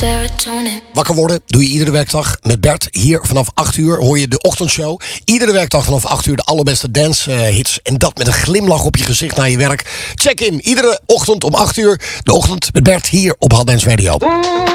Wakker worden doe je iedere werkdag met Bert. Hier vanaf 8 uur hoor je de ochtendshow. Iedere werkdag vanaf 8 uur de allerbeste dance hits. En dat met een glimlach op je gezicht naar je werk. Check in, iedere ochtend om 8 uur. De ochtend met Bert hier op Hot Dance Radio.